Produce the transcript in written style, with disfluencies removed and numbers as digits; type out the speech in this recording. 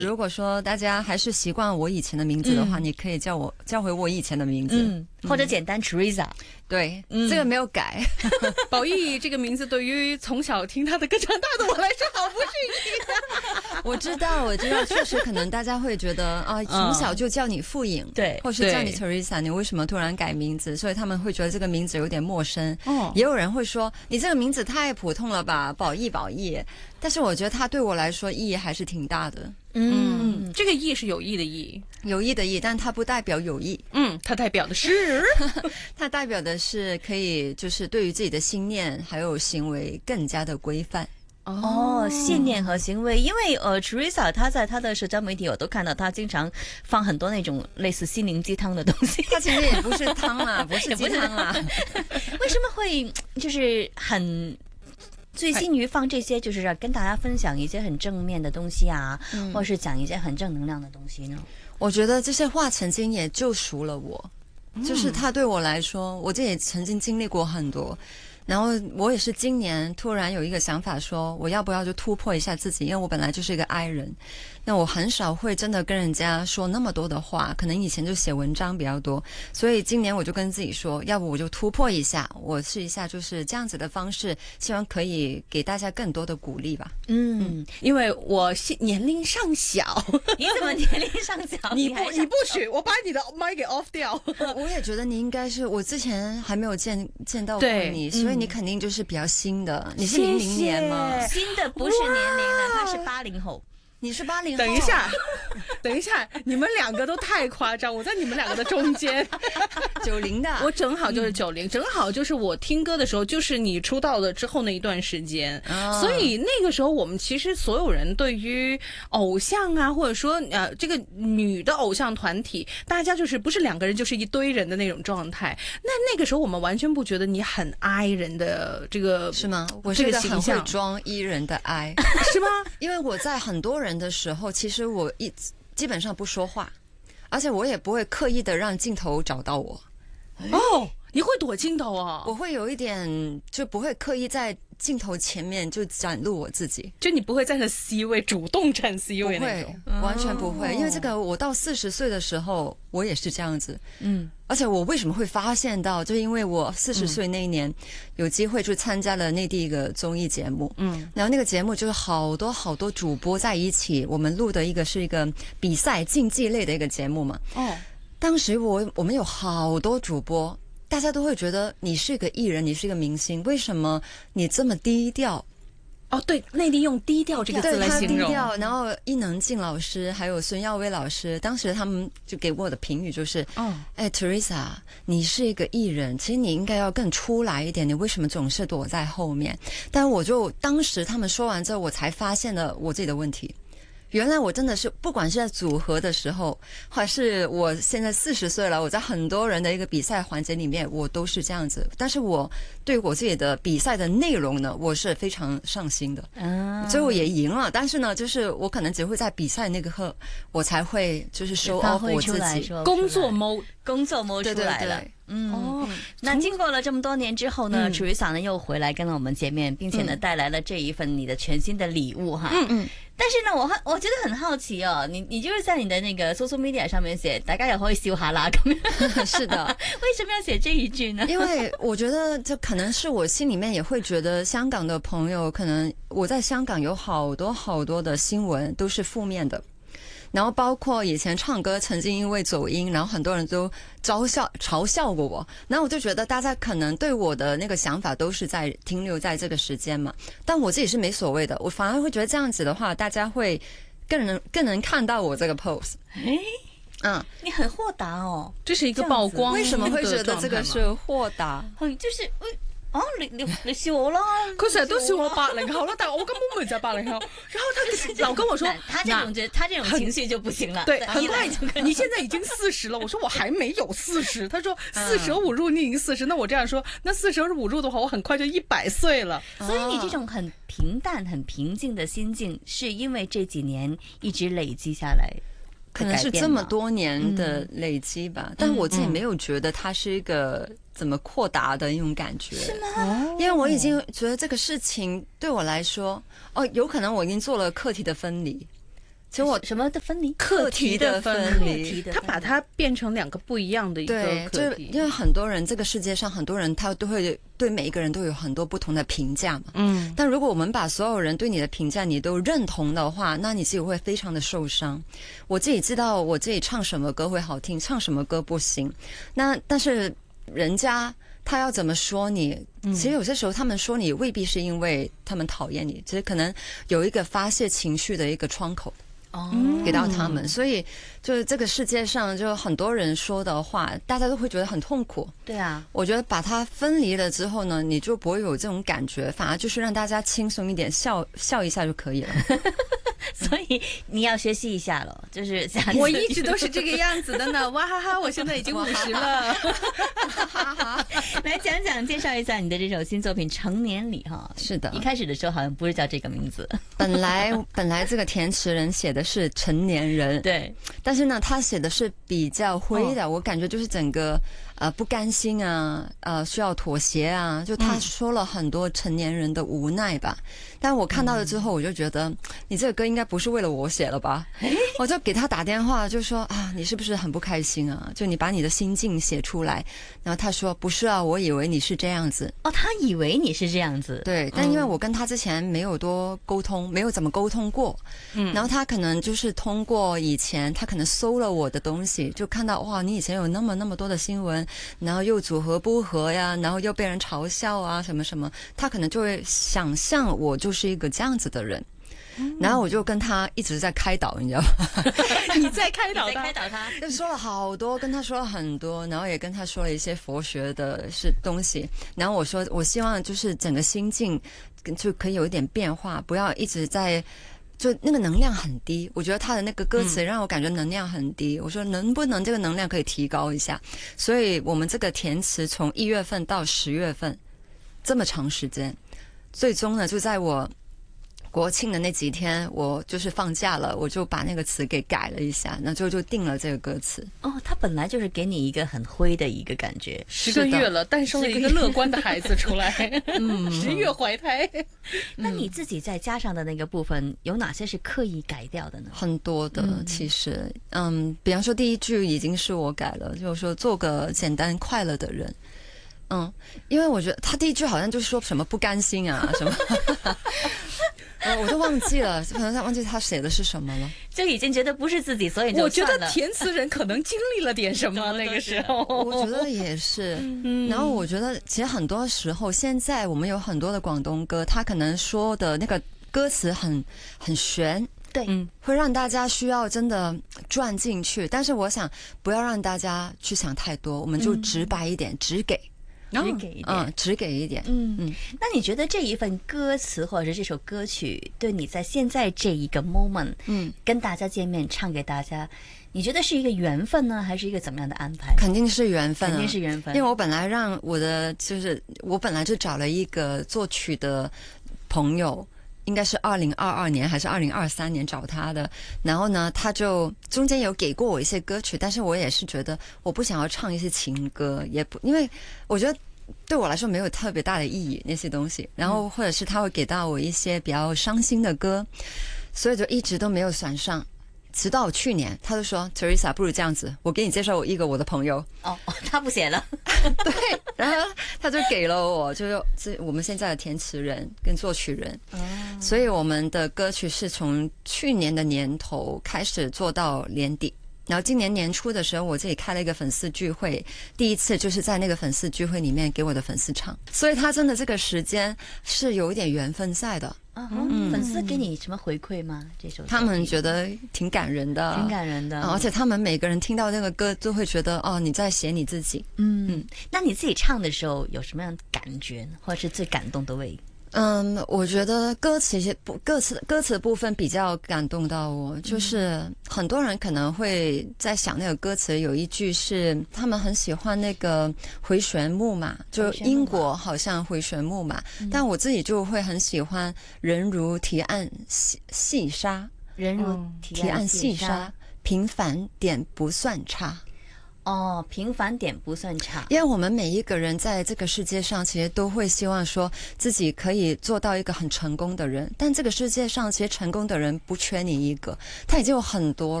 如果说大家还是习惯我以前的名字的话，你可以叫回我以前的名字， 或者简单 Teresa。 对，这个没有改。 宝义这个名字对于从小听他的歌长大的我来说好不适应。 我知道，确实可能大家会觉得啊，从小就叫你傅颖， 对， 或是叫你 Teresa， 你为什么突然改名字？所以他们会觉得这个名字有点陌生。也有人会说你这个名字太普通了吧，宝义。但是我觉得它对我来说意义还是挺大的。 这个义是有意的义， 有意的意，但它不代表有意。 它代表的是它代表的是可以就是对于自己的信念还有行为更加的规范。 信念和行为，因为Teresa 她在她的社交媒体我都看到她经常放很多那种类似心灵鸡汤的东西。 它其实也不是汤啦，不是鸡汤啦。 为什么会就是很醉心于放这些，就是跟大家分享一些很正面的东西啊，或是讲一些很正能量的东西呢？ 我觉得这些话曾经也救赎了我，就是它对我来说，我自己也曾经经历过很多。然后我也是今年突然有一个想法说，我要不要就突破一下自己，因为我本来就是一个 I 人，那我很少会真的跟人家说那么多的话，可能以前就写文章比较多，所以今年我就跟自己说，要不我就突破一下，我试一下就是这样子的方式，希望可以给大家更多的鼓励吧。 因为我年龄尚小。 你怎么年龄尚小？ 你不许我把你的麦给 off 掉。 我也觉得你应该是，我之前还没有见到过你，所以你肯定就是比较新的。你是00年吗？ 新的不是年龄了，他是80后。 你是80后？ 等一下，你们两个都太夸张，我在你们两个的中间。 90的， 我正好就是90，正好就是我听歌的时候，就是你出道了之后那一段时间，所以那个时候我们其实所有人对于偶像啊，或者说这个女的偶像团体，大家就是不是两个人就是一堆人的那种状态。那个时候我们完全不觉得你很 I 人的这个是吗？我是一个很会装 E 人的 I， 是吗？ 因为我在很多人的时候，其实我基本上不说话，而且我也不会刻意的让镜头找到我。 你会躲镜头啊？ 我会有一点，就不会刻意在镜头前面就展露我自己， 就你不会站在 C 位，主动站 C 位那种， 完全不会。因为这个，我到40岁的时候，我也是这样子。而且我为什么会发现到，就因为我40岁那一年有机会去参加了内地一个综艺节目，然后那个节目就是好多主播在一起，我们录的是一个比赛竞技类的一个节目嘛。当时我们有好多主播。大家都会觉得你是一个艺人，你是一个明星，为什么你这么低调？ 对，内地用低调这个字来形容。 对，他低调。然后伊能静老师还有孙耀威老师，当时他们就给我的评语就是，Teresa， 你是一个艺人，其实你应该要更出来一点，你为什么总是躲在后面？但我就当时他们说完之后，我才发现了我自己的问题。原来我真的是，不管是在组合的时候，还是我现在40岁了，我在很多人的一个比赛环节里面，我都是这样子。但是我对我自己的比赛的内容呢，我是非常上心的。所以我也赢了。但是呢，就是我可能只会在比赛那个刻，我才会就是 show off 我自己。 工作 mode 出来了。那经过了这么多年之后呢，Teresa 呢又回来跟了我们见面，并且呢带来了这一份你的全新的礼物哈。但是呢，我觉得很好奇哦，你就是在你的那个 social media 上面写，大家也可以笑下啦咁樣。 是的， 为什么要写这一句呢？ 因为我觉得这可能是我心里面也会觉得，香港的朋友可能我在香港有好多的新闻都是负面的。然后包括以前唱歌曾经因为走音，然后很多人都嘲笑过我，然后我就觉得大家可能对我的那个想法都是在停留在这个时间嘛，但我自己是没所谓的，我反而会觉得这样子的话，大家会更能看到我这个 pose。 你很豁达哦， 这是一个曝光。 为什么会觉得这个是豁达？ 就是你笑我啦！ 佢成日都笑我80後啦，但係我根本唔係就係80後。然後他老跟我說， 他這種情緒就不行了。 對，你現在已經40了。我說我還沒有40。他說45入你已經40，那我這樣說，那45入的話，我很快就100歲了。 所以你這種很平淡、很平靜的心境，是因為這幾年一直累積下來。 可能是这么多年的累积吧，但我自己没有觉得它是一个怎么扩大的一种感觉。 是吗？ 因为我已经觉得这个事情对我来说，有可能我已经做了课题的分离， 其实我什么的分离？ 课题的分离， 他把它变成两个不一样的一个课题。 因为很多人，这个世界上很多人他都会对每一个人都有很多不同的评价嘛。但如果我们把所有人对你的评价你都认同的话，那你自己会非常的受伤。我自己知道我自己唱什么歌会好听，唱什么歌不行。但是人家他要怎么说你？其实有些时候他们说你未必是因为他们讨厌你，只是可能有一个发泄情绪的一个窗口。给到他们，所以就是这个世界上就很多人说的话，大家都会觉得很痛苦。 对啊， 我觉得把它分离了之后呢，你就不会有这种感觉，反而就是让大家轻松一点，笑一下就可以了。 所以你要学习一下了，就是我一直都是这个样子的呢，哇哈哈！我现在已经50了。 来讲讲，介绍一下你的这首新作品《成年礼》哈。 是的， 一开始的时候好像不是叫这个名字， 本来这个填词人写的是成年人， 对， 但是呢，他写的是比较灰的，我感觉就是整个不甘心啊，需要妥协啊，就他说了很多成年人的无奈吧。但我看到了之后，我就觉得你这个歌应该不是为了我写了吧？我就给他打电话，就说啊，你是不是很不开心啊？就你把你的心境写出来。然后他说不是啊，我以为你是这样子。 哦，他以为你是这样子。 对，但因为我跟他之前没有多沟通，没有怎么沟通过。然后他可能就是通过以前他可能搜了我的东西，就看到哇，你以前有那么多的新闻，然后又组合不合呀，然后又被人嘲笑啊什么什么，他可能就会想象我就是一个这样子的人。然后我就跟他一直在开导，你知道吗？ 你在开导他， 就说了好多，跟他说了很多，然后也跟他说了一些佛学的东西。然后我说，我希望就是整个心境就可以有一点变化，不要一直在。就那个能量很低，我觉得他的那个歌词让我感觉能量很低。我说能不能这个能量可以提高一下？所以我们这个填词从1月份到10月份这么长时间，最终呢就在我国庆的那几天，我就是放假了，我就把那个词给改了一下，那就定了这个歌词。 哦，他本来就是给你一个很灰的一个感觉。 10个月了，诞生了一个乐观的孩子出来。10月怀胎。 那你自己再加上的那个部分，有哪些是刻意改掉的呢？ 很多的，其实，比方说第一句已经是我改了，就是说做个简单快乐的人。因为我觉得他第一句好像就是说什么不甘心啊什么。我都忘记了，可能忘记他写的是什么了， 就已经觉得不是自己，所以就我觉得填词人可能经历了点什么那个时候， 我觉得也是。然后我觉得其实很多时候，现在我们有很多的广东歌，他可能说的那个歌词很玄， 对， 会让大家需要真的转进去。但是我想不要让大家去想太多，我们就直白一点，只给一点。 那你觉得这一份歌词或者是这首歌曲，对你在现在这一个 moment，跟大家见面唱给大家，你觉得是一个缘分呢，还是一个怎么样的安排？ 肯定是缘分， 肯定是缘分。 因为我本来我本来就找了一个作曲的朋友。应该是2022年还是2023年找他的，然后呢，他就中间有给过我一些歌曲，但是我也是觉得我不想要唱一些情歌，也不因为我觉得对我来说没有特别大的意义那些东西，然后或者是他会给到我一些比较伤心的歌，所以就一直都没有选上。直到去年，他就说 Teresa， 不如这样子，我给你介绍我的朋友。 他不写了。 对，然后他就给了我，就是我们现在的填词人跟作曲人。所以我们的歌曲是从去年的年头开始做到年底。然后今年年初的时候，我自己开了一个粉丝聚会，第一次就是在那个粉丝聚会里面给我的粉丝唱，所以他真的这个时间是有一点缘分在的。 粉丝给你什么回馈吗？这首他们觉得挺感人的， 挺感人的， 而且他们每个人听到这个歌都会觉得你在写你自己。 那你自己唱的时候有什么样的感觉呢？或者是最感动的位？ 我觉得歌词的部分比较感动到我，就是很多人可能会在想那个歌词有一句是他们很喜欢那个回旋木马，就英国好像回旋木马，但我自己就会很喜欢人如提案细沙， 人如提案细沙， 平凡点不算差。 哦，平凡点不算差， 因为我们每一个人在这个世界上，其实都会希望说自己可以做到一个很成功的人，但这个世界上其实成功的人不缺你一个，他已经有很多